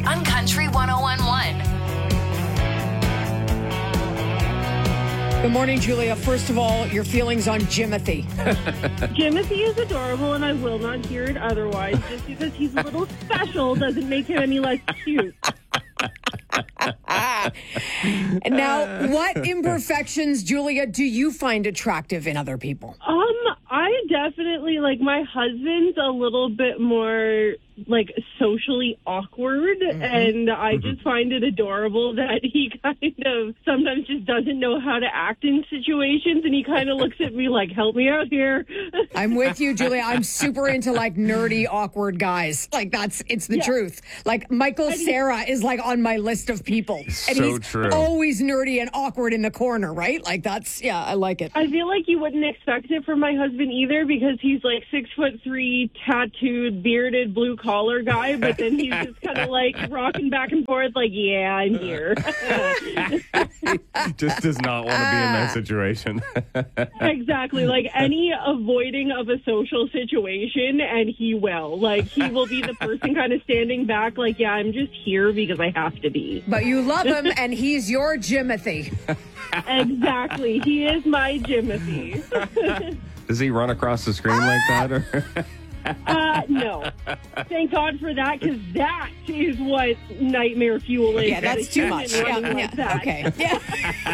on Country 101.1. Good morning, Julia. First of all, your feelings on Jimothy. Jimothy is adorable, and I will not hear it otherwise. Just because he's a little special doesn't make him any less cute. Now, what imperfections, Julia, do you find attractive in other people? I definitely, my husband's a little bit more, socially awkward, and I just find it adorable that he kind of sometimes just doesn't know how to act in situations, and he kind of looks at me like, help me out here. I'm with you, Julia. I'm super into, nerdy, awkward guys. It's the truth. Michael Cera is, on my list of people. And So he's true. always nerdy and awkward in the corner, right? I like it. I feel like you wouldn't expect it from my husband either, because he's 6'3", tattooed, bearded, blue collar guy, but then he's just kind of rocking back and forth yeah, I'm here. Just does not want to be in that situation. Exactly. Any avoiding of a social situation, and he will. He will be the person kind of standing back yeah, I'm just here because I have to be. But you love him, and he's your Jimothy. Exactly. He is my Jimothy. Does he run across the screen like that? Or? No. Thank God for that, because that is what nightmare fuel is. Yeah, that's too much. Running like that. Okay. Yeah.